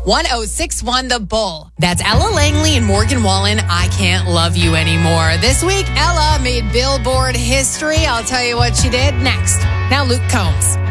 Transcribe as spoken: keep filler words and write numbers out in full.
one oh six one The Bull. That's Ella Langley and Morgan Wallen, I Can't Love You Anymore. This week, Ella made Billboard history. I'll tell you what she did next. Now, Luke Combs.